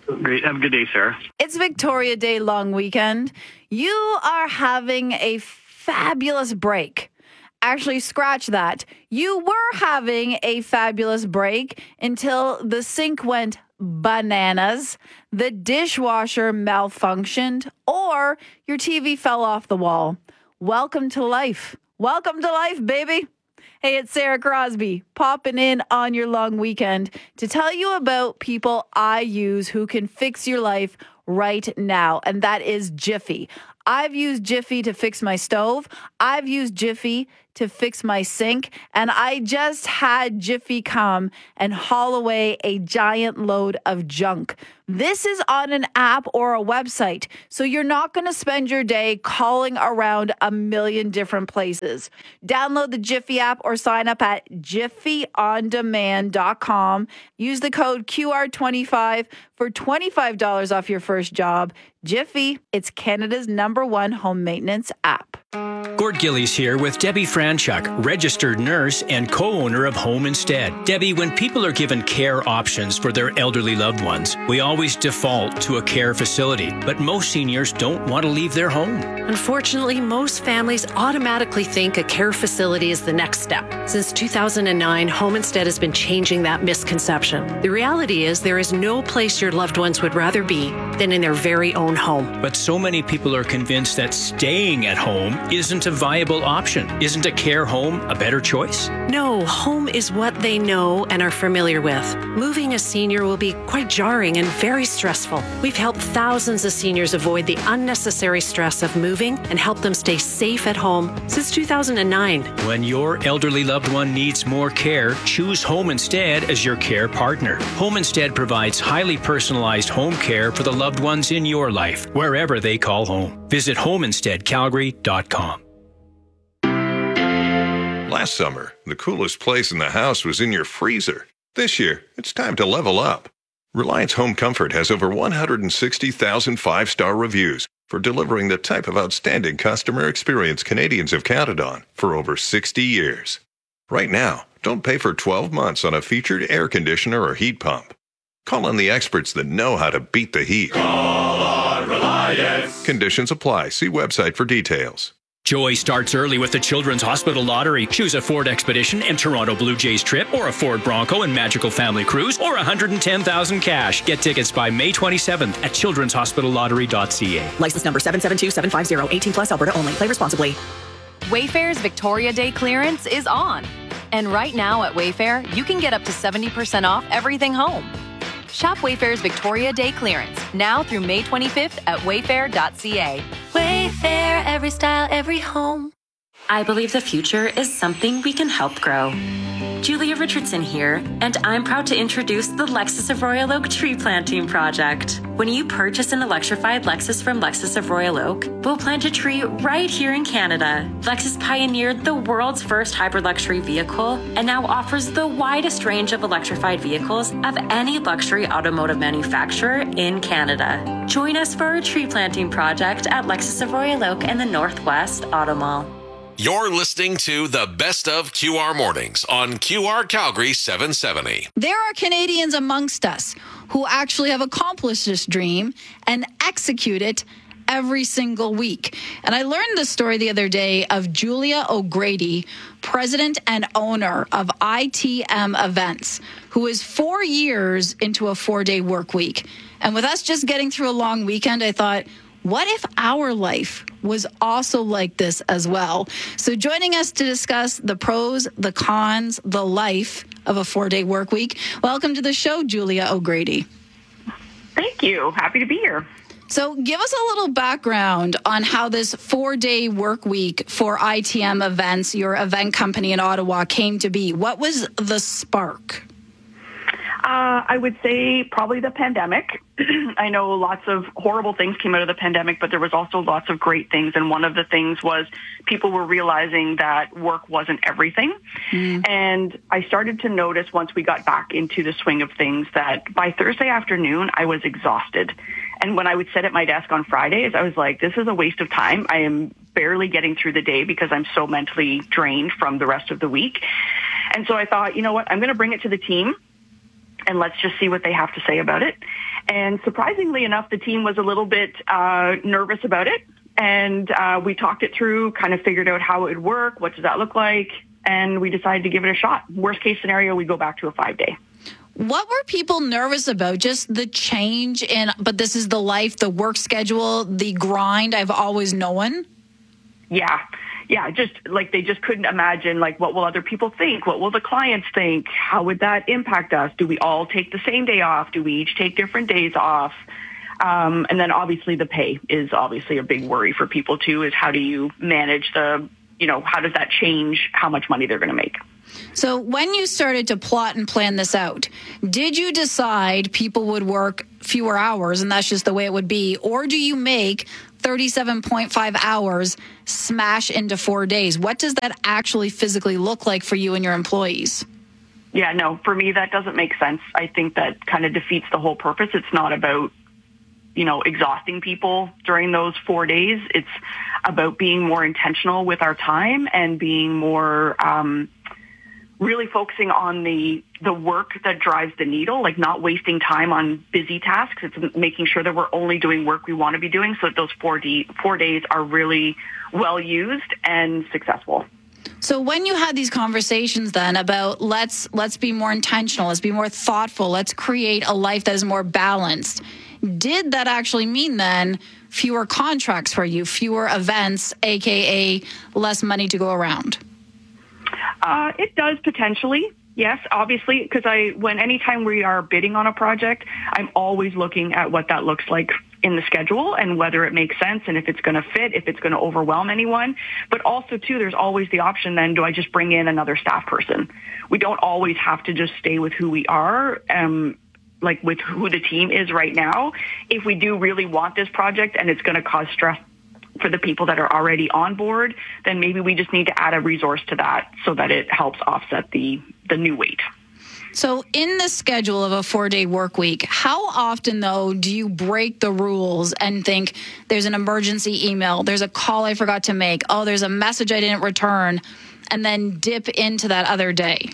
Great. Have a good day, Sarah. It's Victoria Day long weekend. You are having a fabulous break. Actually, scratch that. You were having a fabulous break until the sink went bananas, the dishwasher malfunctioned, or your T V fell off the wall. Welcome to life. Welcome to life, baby. Hey, it's Sarah Crosby popping in on your long weekend to tell you about people I use who can fix your life right now, and that is Jiffy. I've used Jiffy to fix my stove. I've used Jiffy to fix my sink, and I just had Jiffy come and haul away a giant load of junk. This is on an app or a website, so you're not going to spend your day calling around a million different places. Download the Jiffy app or sign up at jiffy on demand dot com. Use the code Q R twenty-five for twenty-five dollars off your first job. Jiffy, it's Canada's number one home maintenance app. Gord Gillies here with Debbie Franchuk, registered nurse and co-owner of Home Instead. Debbie, when people are given care options for their elderly loved ones, we always default to a care facility, but most seniors don't want to leave their home. Unfortunately, most families automatically think a care facility is the next step. Since two thousand nine, Home Instead has been changing that misconception. The reality is there is no place your loved ones would rather be than in their very own home. But so many people are convinced that staying at home isn't a viable option. Isn't a care home a better choice? No, home is what they know and are familiar with. Moving a senior will be quite jarring and very stressful. We've helped thousands of seniors avoid the unnecessary stress of moving and help them stay safe at home since two thousand nine. When your elderly loved one needs more care, choose Home Instead as your care partner. Home Instead provides highly personalized home care for the loved ones in your life, wherever they call home. Visit home instead calgary dot com. Last summer, the coolest place in the house was in your freezer. This year, it's time to level up. Reliance Home Comfort has over one hundred sixty thousand five-star reviews for delivering the type of outstanding customer experience Canadians have counted on for over sixty years. Right now, don't pay for twelve months on a featured air conditioner or heat pump. Call on the experts that know how to beat the heat. Call on Reliance. Conditions apply. See website for details. Joy starts early with the Children's Hospital Lottery. Choose a Ford Expedition and Toronto Blue Jays trip, or a Ford Bronco and Magical Family Cruise, or one hundred ten thousand dollars cash. Get tickets by May twenty-seventh at children's hospital lottery dot c a. License number seven seven two seven five zero. eighteen plus, Alberta only. Play responsibly. Wayfair's Victoria Day clearance is on. And right now at Wayfair, you can get up to seventy percent off everything home. Shop Wayfair's Victoria Day clearance now through May twenty-fifth at wayfair dot c a. Wayfair, every style, every home. I believe the future is something we can help grow. Julia Richardson here, and I'm proud to introduce the Lexus of Royal Oak Tree Planting Project. When you purchase an electrified Lexus from Lexus of Royal Oak, we'll plant a tree right here in Canada. Lexus pioneered the world's first hybrid luxury vehicle and now offers the widest range of electrified vehicles of any luxury automotive manufacturer in Canada. Join us for our tree planting project at Lexus of Royal Oak and the Northwest Auto Mall. You're listening to the Best of Q R Mornings on Q R Calgary seven seventy. There are Canadians amongst us who actually have accomplished this dream and execute it every single week. And I learned this story the other day of Julia O'Grady, president and owner of I T M Events, who is four years into a four-day work week. And with us just getting through a long weekend, I thought, what if our life was also like this as well? So joining us to discuss the pros, the cons, the life of a four-day work week, welcome to the show, Julia O'Grady. Thank you. Happy to be here. So give us a little background on how this four-day work week for I T M Events, your event company in Ottawa, came to be. What was the spark? Uh, I would say probably the pandemic. I know lots of horrible things came out of the pandemic, but there was also lots of great things. And one of the things was people were realizing that work wasn't everything. Mm. And I started to notice once we got back into the swing of things that by Thursday afternoon, I was exhausted. And when I would sit at my desk on Fridays, I was like, this is a waste of time. I am barely getting through the day because I'm so mentally drained from the rest of the week. And so I thought, you know what, I'm going to bring it to the team and let's just see what they have to say about it. And surprisingly enough, the team was a little bit uh, nervous about it. And uh, we talked it through, kind of figured out how it would work, what does that look like, and we decided to give it a shot. Worst case scenario, we go back to a five-day. What were people nervous about? Just the change in, but this is the life, the work schedule, the grind I've always known? Yeah. Yeah, just like they just couldn't imagine, like, what will other people think? What will the clients think? How would that impact us? Do we all take the same day off? Do we each take different days off? Um, and then obviously the pay is obviously a big worry for people too, is how do you manage the, you know, how does that change how much money they're going to make? So when you started to plot and plan this out, did you decide people would work fewer hours and that's just the way it would be? Or do you make thirty-seven point five hours smash into four days? What does that actually physically look like for you and your employees? Yeah, no, for me, that doesn't make sense. I think that kind of defeats the whole purpose. It's not about, you know, exhausting people during those four days. It's about being more intentional with our time and being more, um, really focusing on the the work that drives the needle, like not wasting time on busy tasks. It's making sure that we're only doing work we want to be doing so that those four, D, four days are really well used and successful. So when you had these conversations then about let's let's be more intentional, let's be more thoughtful, let's create a life that is more balanced, did that actually mean then fewer contracts for you, fewer events, A K A less money to go around? Uh, it does potentially, yes, obviously, because I, when anytime we are bidding on a project, I'm always looking at what that looks like in the schedule and whether it makes sense and if it's going to fit, if it's going to overwhelm anyone. But also, too, there's always the option then, do I just bring in another staff person? We don't always have to just stay with who we are, um, like with who the team is right now. If we do really want this project and it's going to cause stress for the people that are already on board, then maybe we just need to add a resource to that so that it helps offset the, the new weight. So in the schedule of a four-day work week, how often, though, do you break the rules and think there's an emergency email, there's a call I forgot to make, oh, there's a message I didn't return, and then dip into that other day?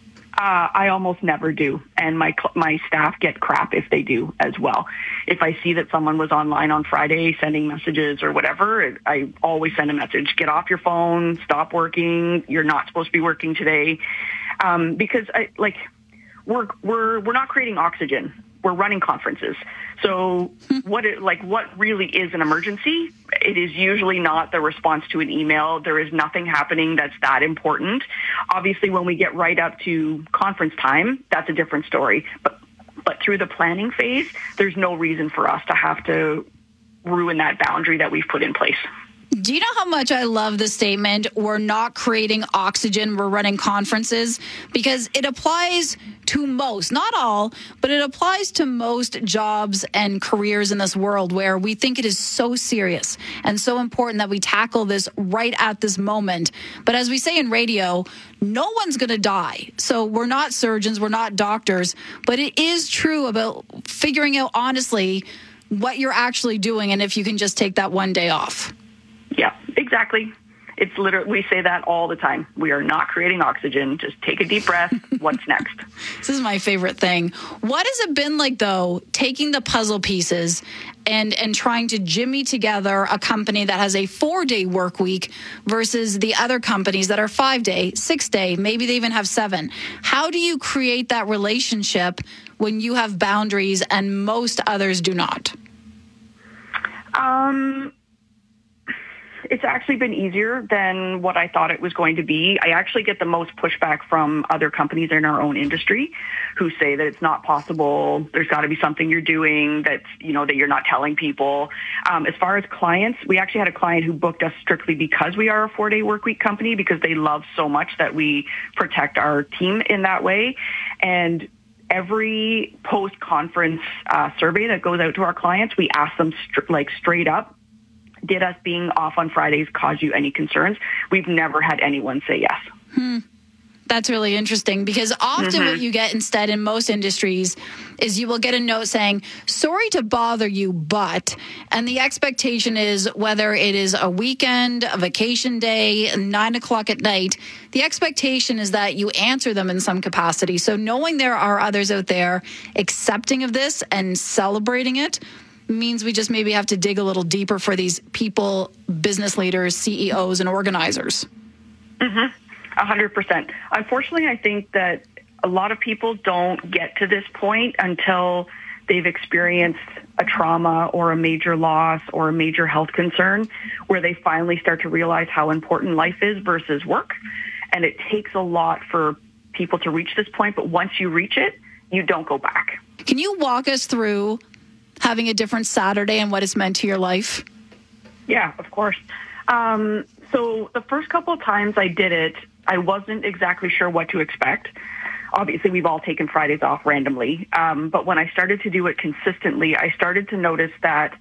Uh, I almost never do, and my my staff get crap if they do as well. If I see that someone was online on Friday sending messages or whatever, I always send a message, get off your phone, stop working, you're not supposed to be working today. Um, because I, like we're we're we're not creating oxygen. We're running conferences. So what it, like what really is an emergency? It is usually not the response to an email. There is nothing happening that's that important. Obviously, when we get right up to conference time, that's a different story. But but through the planning phase, there's no reason for us to have to ruin that boundary that we've put in place. Do you know how much I love the statement, we're not creating oxygen, we're running conferences? Because it applies to most, not all, but it applies to most jobs and careers in this world where we think it is so serious and so important that we tackle this right at this moment. But as we say in radio, no one's going to die. So we're not surgeons, we're not doctors, but it is true about figuring out honestly what you're actually doing and if you can just take that one day off. Yeah, exactly. It's literally, we say that all the time. We are not creating oxygen. Just take a deep breath. What's next? This is my favorite thing. What has it been like, though, taking the puzzle pieces and, and trying to jimmy together a company that has a four-day work week versus the other companies that are five-day, six-day, maybe they even have seven? How do you create that relationship when you have boundaries and most others do not? Um... It's actually been easier than what I thought it was going to be. I actually get the most pushback from other companies in our own industry who say that it's not possible. There's got to be something you're doing that's, you know, that you're not telling people. Um, as far as clients, we actually had a client who booked us strictly because we are a four-day work week company because they love so much that we protect our team in that way. And every post-conference uh, survey that goes out to our clients, we ask them st- like straight up, did us being off on Fridays cause you any concerns? We've never had anyone say yes. Hmm. That's really interesting because often Mm-hmm. what you get instead in most industries is you will get a note saying, sorry to bother you, but, and the expectation is whether it is a weekend, a vacation day, nine o'clock at night, the expectation is that you answer them in some capacity. So knowing there are others out there accepting of this and celebrating it means we just maybe have to dig a little deeper for these people, business leaders, C E Os, and organizers. Mm-hmm. A hundred percent. Unfortunately, I think that a lot of people don't get to this point until they've experienced a trauma or a major loss or a major health concern where they finally start to realize how important life is versus work. And it takes a lot for people to reach this point. But once you reach it, you don't go back. Can you walk us through having a different Saturday and what it's meant to your life? Yeah, of course. Um, so the first couple of times I did it, I wasn't exactly sure what to expect. Obviously, we've all taken Fridays off randomly. Um, but when I started to do it consistently, I started to notice that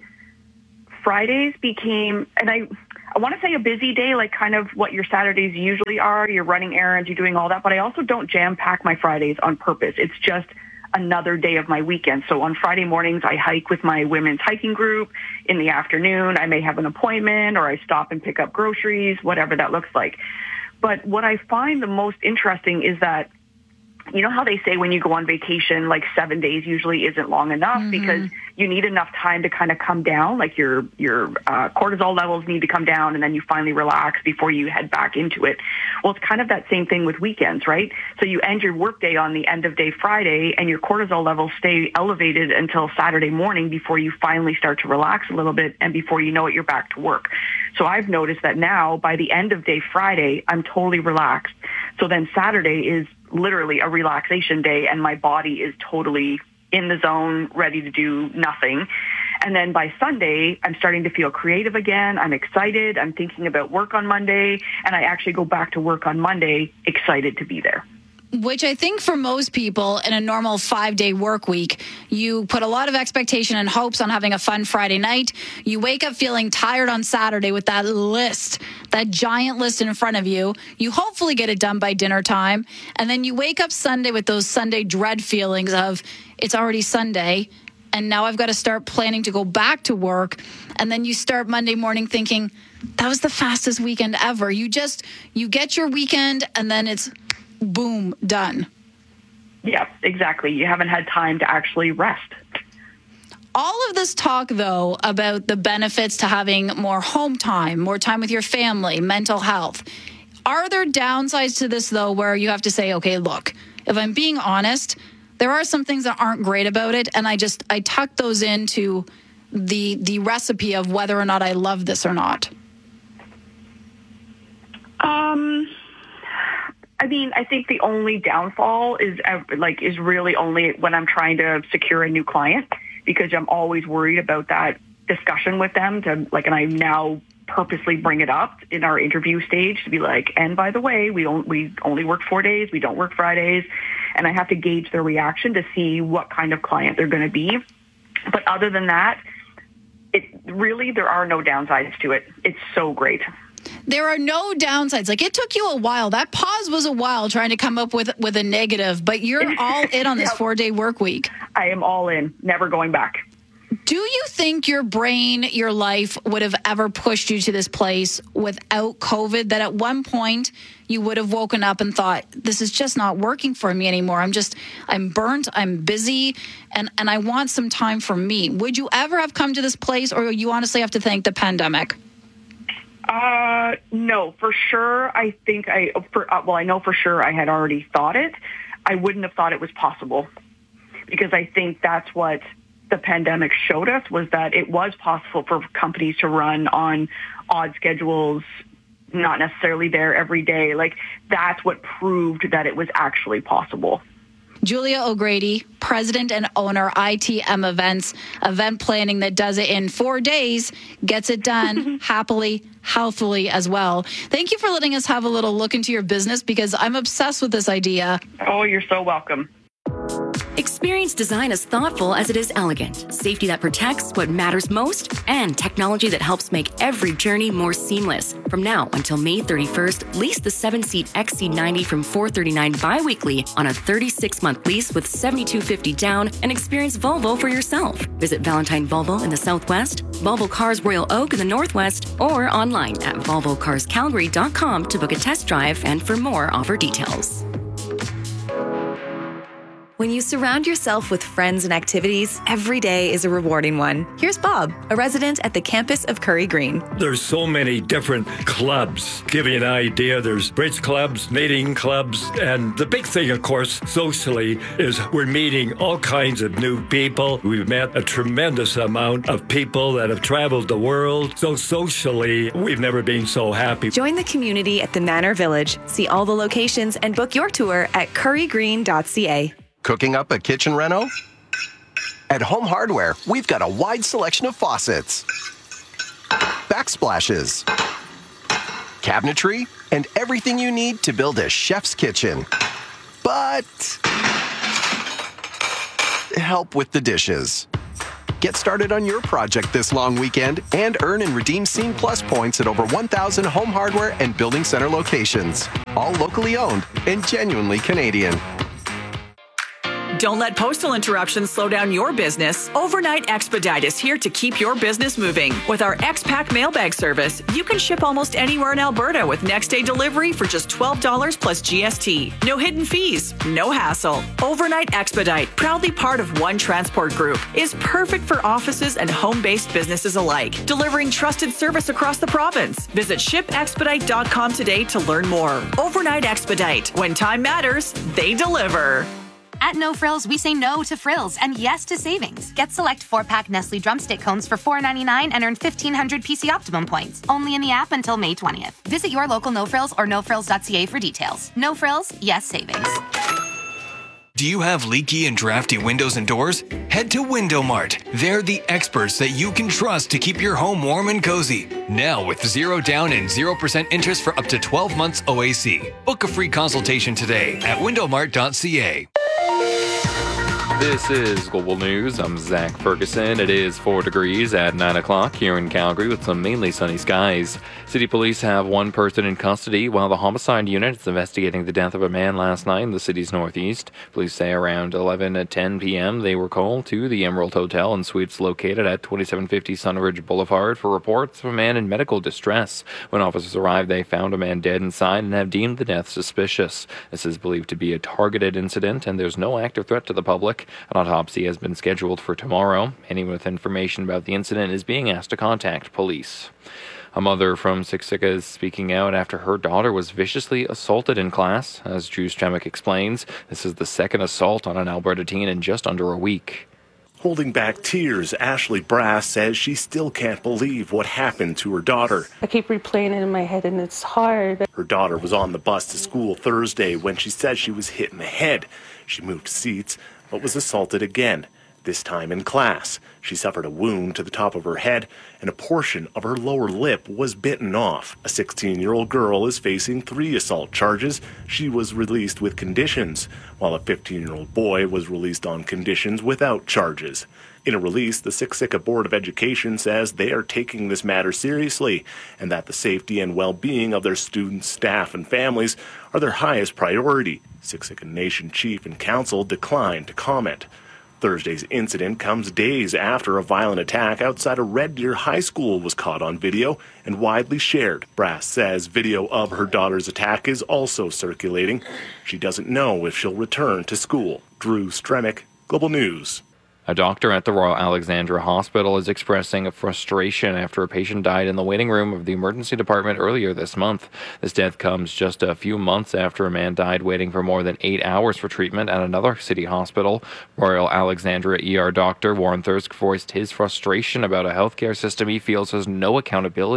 Fridays became, and I, I want to say a busy day, like kind of what your Saturdays usually are. You're running errands, you're doing all that. But I also don't jam pack my Fridays on purpose. It's just another day of my weekend. So on Friday mornings, I hike with my women's hiking group. In the afternoon, I may have an appointment or I stop and pick up groceries, whatever that looks like. But what I find the most interesting is that, you know how they say when you go on vacation, like seven days usually isn't long enough mm-hmm. because you need enough time to kind of come down, like your your uh, cortisol levels need to come down and then you finally relax before you head back into it. Well, it's kind of that same thing with weekends, right? So you end your workday on the end of day Friday and your cortisol levels stay elevated until Saturday morning before you finally start to relax a little bit and before you know it, you're back to work. So I've noticed that now by the end of day Friday, I'm totally relaxed. So then Saturday is literally a relaxation day and my body is totally in the zone, ready to do nothing. And then by Sunday, I'm starting to feel creative again. I'm excited. I'm thinking about work on Monday. And I actually go back to work on Monday, excited to be there. Which I think for most people in a normal five-day work week, you put a lot of expectation and hopes on having a fun Friday night. You wake up feeling tired on Saturday with that list, that giant list in front of you. You hopefully get it done by dinner time. And then you wake up Sunday with those Sunday dread feelings of, it's already Sunday, and now I've got to start planning to go back to work. And then you start Monday morning thinking, that was the fastest weekend ever. You just, you get your weekend, and then it's boom, done. Yeah, exactly. You haven't had time to actually rest. All of this talk, though, about the benefits to having more home time, more time with your family, mental health. Are there downsides to this, though, where you have to say, okay, look, if I'm being honest, there are some things that aren't great about it, and I just, I tuck those into the the recipe of whether or not I love this or not? Um... I mean, I think the only downfall is like is really only when I'm trying to secure a new client because I'm always worried about that discussion with them to like, and I now purposely bring it up in our interview stage to be like, and by the way, we don't, we only work four days. We don't work Fridays. And I have to gauge their reaction to see what kind of client they're going to be. But other than that, it really, there are no downsides to it. It's so great. There are no downsides. Like it took you a while. That pause was a while trying to come up with with a negative, but you're all in on this yep. four-day work week. I am all in, never going back. Do you think your brain, your life would have ever pushed you to this place without COVID, that at one point you would have woken up and thought, this is just not working for me anymore. I'm just, I'm burnt, I'm busy, and, and I want some time for me. Would you ever have come to this place, or you honestly have to thank the pandemic? Uh, no, for sure. I think I, for, uh, well, I know for sure I had already thought it. I wouldn't have thought it was possible because I think that's what the pandemic showed us was that it was possible for companies to run on odd schedules, not necessarily there every day. Like that's what proved that it was actually possible. Julia O'Grady, president and owner, I T M Events, event planning that does it in four days, gets it done happily, healthily as well. Thank you for letting us have a little look into your business because I'm obsessed with this idea. Oh, you're so welcome. Experience design as thoughtful as it is elegant. Safety that protects what matters most, and technology that helps make every journey more seamless. From now until May thirty-first, lease the seven-seat X C ninety from four hundred thirty-nine dollars bi-weekly on a thirty-six month lease with seven thousand two hundred fifty dollars down and experience Volvo for yourself. Visit Valentine Volvo in the Southwest, Volvo Cars Royal Oak in the Northwest, or online at volvo cars calgary dot com to book a test drive and for more offer details. When you surround yourself with friends and activities, every day is a rewarding one. Here's Bob, a resident at the campus of Curry Green. There's so many different clubs. Give you an idea, there's bridge clubs, knitting clubs, and the big thing, of course, socially, is we're meeting all kinds of new people. We've met a tremendous amount of people that have traveled the world. So socially, we've never been so happy. Join the community at the Manor Village. See all the locations and book your tour at curry green dot c a. Cooking up a kitchen reno? At Home Hardware, we've got a wide selection of faucets, backsplashes, cabinetry, and everything you need to build a chef's kitchen. But help with the dishes. Get started on your project this long weekend and earn and redeem Scene Plus points at over one thousand Home Hardware and Building Center locations. All locally owned and genuinely Canadian. Don't let postal interruptions slow down your business. Overnight Expedite is here to keep your business moving. With our X-Pack mailbag service, you can ship almost anywhere in Alberta with next-day delivery for just twelve dollars plus G S T. No hidden fees, no hassle. Overnight Expedite, proudly part of One Transport Group, is perfect for offices and home-based businesses alike, delivering trusted service across the province. Visit ship expedite dot com today to learn more. Overnight Expedite. When time matters, they deliver. At No Frills, we say no to frills and yes to savings. Get select four-pack Nestle drumstick cones for four ninety-nine and earn fifteen hundred P C Optimum points. Only in the app until May twentieth. Visit your local No Frills or no frills dot c a for details. No Frills, yes savings. Do you have leaky and drafty windows and doors? Head to Window Mart. They're the experts that you can trust to keep your home warm and cozy. Now with zero down and zero percent interest for up to twelve months O A C. Book a free consultation today at window mart dot c a. This is Global News. I'm Zach Ferguson. It is four degrees at nine o'clock here in Calgary with some mainly sunny skies. City police have one person in custody while the homicide unit is investigating the death of a man last night in the city's northeast. Police say around eleven at ten p.m. they were called to the Emerald Hotel and Suites located at twenty-seven fifty Sunridge Boulevard for reports of a man in medical distress. When officers arrived, they found a man dead inside and have deemed the death suspicious. This is believed to be a targeted incident and there's no active threat to the public. An autopsy has been scheduled for tomorrow. Anyone with information about the incident is being asked to contact police. A mother from Siksika is speaking out after her daughter was viciously assaulted in class. As Drew Stremick explains, this is the second assault on an Alberta teen in just under a week. Holding back tears, Ashley Brass says she still can't believe what happened to her daughter. I keep replaying it in my head and it's hard. Her daughter was on the bus to school Thursday when she said she was hit in the head. She moved seats, but was assaulted again, this time in class. She suffered a wound to the top of her head, and a portion of her lower lip was bitten off. A sixteen-year-old girl is facing three assault charges. She was released with conditions, while a fifteen-year-old boy was released on conditions without charges. In a release, the Siksika Board of Education says they are taking this matter seriously and that the safety and well-being of their students, staff, and families are their highest priority. Siksika Nation Chief and Council declined to comment. Thursday's incident comes days after a violent attack outside of Red Deer High School was caught on video and widely shared. Brass says video of her daughter's attack is also circulating. She doesn't know if she'll return to school. Drew Stremick, Global News. A doctor at the Royal Alexandra Hospital is expressing a frustration after a patient died in the waiting room of the emergency department earlier this month. This death comes just a few months after a man died waiting for more than eight hours for treatment at another city hospital. Royal Alexandra E R doctor Warren Thirsk voiced his frustration about a healthcare system he feels has no accountability.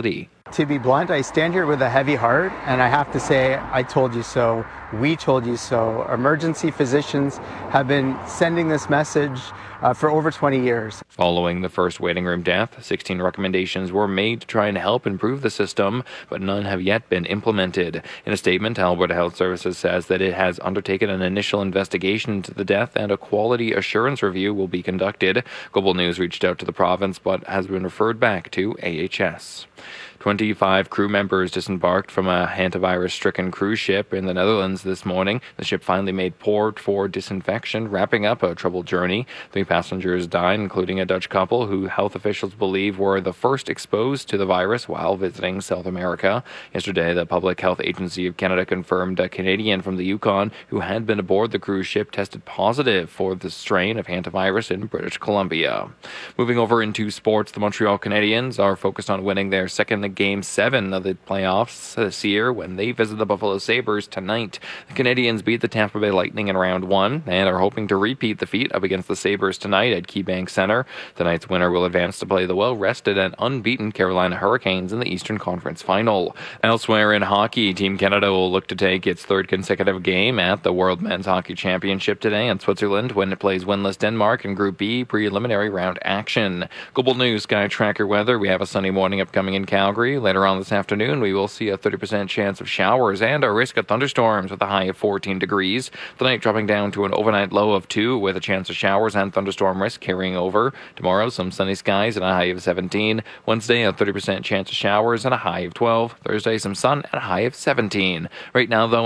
To be blunt, I stand here with a heavy heart, and I have to say, I told you so. We told you so. Emergency physicians have been sending this message uh, for over twenty years. Following the first waiting room death, sixteen recommendations were made to try and help improve the system, but none have yet been implemented. In a statement, Alberta Health Services says that it has undertaken an initial investigation into the death and a quality assurance review will be conducted. Global News reached out to the province but has been referred back to A H S. twenty-five crew members disembarked from a hantavirus-stricken cruise ship in the Netherlands this morning. The ship finally made port for disinfection, wrapping up a troubled journey. Three passengers died, including a Dutch couple who health officials believe were the first exposed to the virus while visiting South America. Yesterday, the Public Health Agency of Canada confirmed a Canadian from the Yukon who had been aboard the cruise ship tested positive for the strain of hantavirus in British Columbia. Moving over into sports, the Montreal Canadiens are focused on winning their second Game seven of the playoffs this year when they visit the Buffalo Sabres tonight. The Canadiens beat the Tampa Bay Lightning in round one and are hoping to repeat the feat up against the Sabres tonight at KeyBank Center. Tonight's winner will advance to play the well-rested and unbeaten Carolina Hurricanes in the Eastern Conference Final. Elsewhere in hockey, Team Canada will look to take its third consecutive game at the World Men's Hockey Championship today in Switzerland when it plays winless Denmark in Group B preliminary round action. Global News Sky Tracker weather. We have a sunny morning upcoming in Calgary. Later on this afternoon, we will see a thirty percent chance of showers and a risk of thunderstorms with a high of fourteen degrees. Tonight dropping down to an overnight low of two with a chance of showers and thunderstorm risk carrying over. Tomorrow, some sunny skies and a high of seventeen. Wednesday, a thirty percent chance of showers and a high of twelve. Thursday, some sun and a high of seventeen. Right now, though,